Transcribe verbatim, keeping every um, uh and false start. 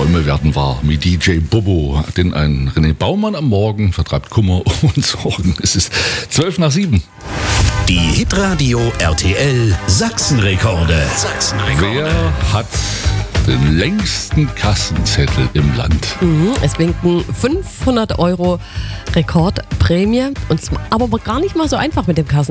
Träume werden wahr mit D J Bobo. Denn ein René Baumann am Morgen vertreibt Kummer und Sorgen. Es ist zwölf nach sieben. Die Hitradio R T L Sachsenrekorde. Sachsenrekorde. Wer hat den längsten Kassenzettel im Land? Mhm, es winken fünfhundert Euro Rekordprämie. Und zwar aber gar nicht mal so einfach mit dem Kassen.